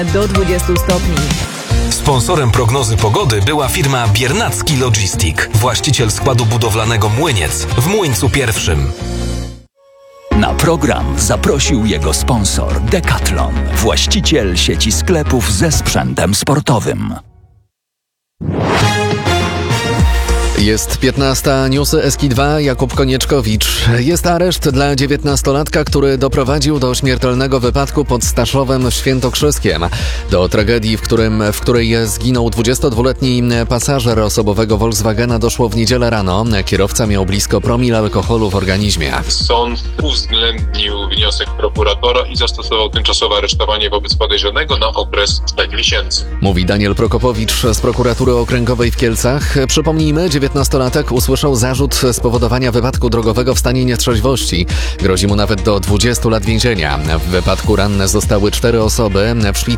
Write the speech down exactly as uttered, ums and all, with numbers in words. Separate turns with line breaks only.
do dwudziestu stopni.
Sponsorem prognozy pogody była firma Biernacki Logistic, właściciel składu budowlanego Młyniec w Młyńcu Pierwszym.
Na program zaprosił jego sponsor Decathlon, właściciel sieci sklepów ze sprzętem sportowym.
Jest piętnasta, newsy S K dwa, Jakub Konieczkowicz. Jest areszt dla dziewiętnastolatka, który doprowadził do śmiertelnego wypadku pod Staszowem w Świętokrzyskiem. Do tragedii, w, którym, w której zginął dwudziestodwuletni pasażer osobowego Volkswagena, doszło w niedzielę rano. Kierowca miał blisko promil alkoholu w organizmie.
Sąd uwzględnił wniosek prokuratora i zastosował tymczasowe aresztowanie wobec podejrzanego na okres czterech miesięcy.
Mówi Daniel Prokopowicz z prokuratury okręgowej w Kielcach. Przypomnijmy, dziewiętnastolatek usłyszał zarzut spowodowania wypadku drogowego w stanie nietrzeźwości. Grozi mu nawet do dwudziestu lat więzienia. W wypadku ranne zostały cztery osoby. W szpitalu